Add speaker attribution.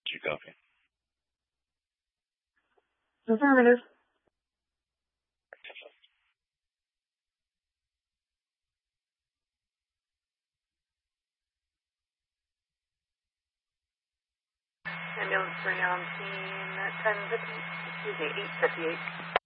Speaker 1: you copy?
Speaker 2: Affirmative.
Speaker 3: Ambulance 3 on scene at 8:58.